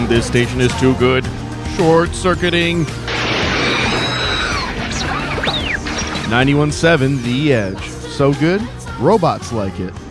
This station is too good. Short-circuiting. 91.7 The Edge. So good, robots like it.